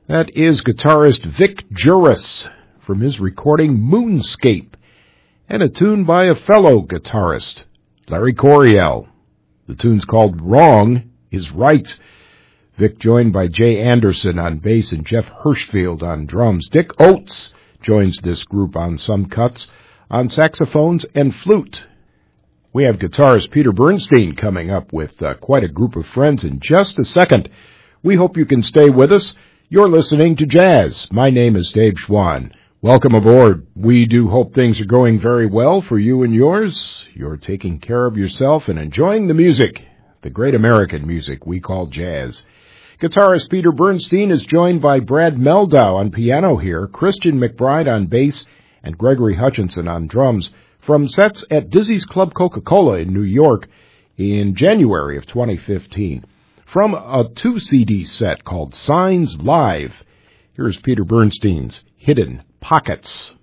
That is guitarist Vic Juris from his recording Moonscape, and a tune by a fellow guitarist, Larry Coryell. The tune's called Wrong is Right. Vic joined by Jay Anderson on bass and Jeff Hirschfield on drums. Dick Oates joins this group on some cuts, on saxophones and flute. We have guitarist Peter Bernstein coming up with quite a group of friends in just a second. We hope you can stay with us. You're listening to Jazz. My name is Dave Schwann. Welcome aboard. We do hope things are going very well for you and yours. You're taking care of yourself and enjoying the music, the great American music we call jazz. Guitarist Peter Bernstein is joined by Brad Meldau on piano here, Christian McBride on bass, and Gregory Hutchinson on drums from sets at Dizzy's Club Coca-Cola in New York in January of 2015. From a 2-CD set called Signs Live, here's Peter Bernstein's Hidden Pockets.